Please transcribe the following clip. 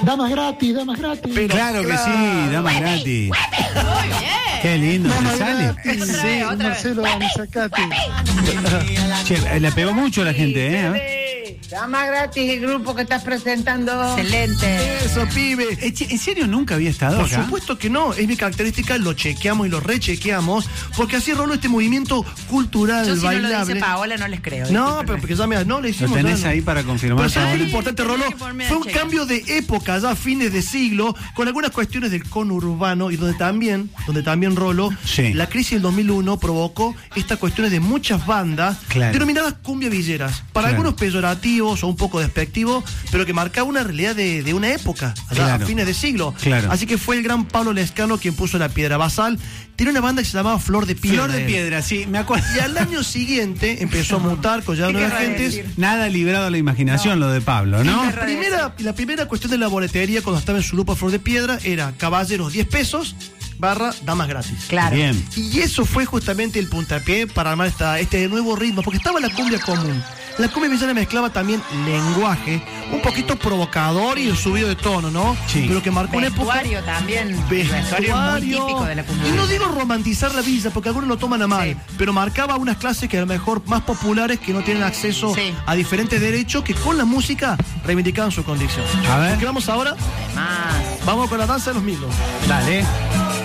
Damas gratis, damas gratis. Pero, claro que sí, damas gratis. Muy bien. Qué lindo, Damas ¿te sale? gratis. Otra vez, otra vez. Marcelo Anisacate. Che, le pegó mucho a la gente, ¿eh? Dama gratis, el grupo que estás presentando. Excelente. Eso, pibe. ¿En serio nunca había estado Por acá? supuesto que no, es mi característica, lo chequeamos y lo rechequeamos, porque así roló este movimiento cultural, Yo si no lo bailable. dice Paola no les creo. No, discúlpenme. pero porque ya me no le Lo hicimos. tenés ya no. ahí para confirmar. Pero ¿sabes Paola? lo importante, Tenés Rolo? que ponerme Fue a un chequear. cambio de época, ya a fines de siglo, con algunas cuestiones del conurbano y donde también Rolo, Sí. la crisis del 2001 provocó estas cuestiones de muchas bandas Claro. denominadas cumbia villeras. Para Claro. algunos peyorativos o un poco despectivos, pero que marcaba una realidad de una época, allá Claro. a fines de siglo. Claro. Así que fue el gran Pablo Lescano quien puso la piedra basal. Tiene una banda que se llamaba Flor de Piedra. Flor de él. piedra, sí, me acuerdo. Y al año siguiente empezó a mutar con ya ¿Qué nuevas querrá gentes. decir? Nada librado a la imaginación lo de Pablo, ¿no? La primera cuestión de la boletería cuando estaba en su grupo Flor de Piedra era caballeros 10 pesos barra damas gratis. Claro. Bien. Y eso fue justamente el puntapié para armar este nuevo ritmo, porque estaba la cumbia común. La cumbia villera mezclaba también lenguaje, un poquito provocador y subido de tono, ¿no? Sí. Pero que marcó una época. Vestuario también. El vestuario es muy típico de la cumbia. Y no digo romantizar la villa, porque algunos lo toman a mal, Sí. pero marcaba unas clases que a lo mejor más populares que no tienen acceso Sí. a diferentes derechos que con la música reivindicaban su condición. A ver. ¿Qué vamos ahora? Más. Vamos con la danza de los milos. Dale.